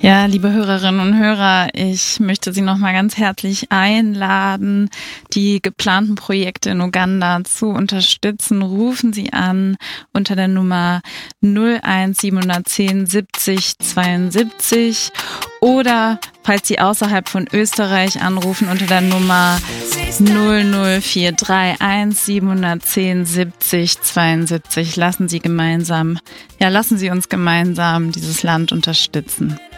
Ja, liebe Hörerinnen und Hörer, ich möchte Sie noch mal ganz herzlich einladen, die geplanten Projekte in Uganda zu unterstützen. Rufen Sie an unter der Nummer 01 710 70 72 oder falls Sie außerhalb von Österreich anrufen unter der Nummer 00431 710 70 72. Lassen Sie uns gemeinsam dieses Land unterstützen.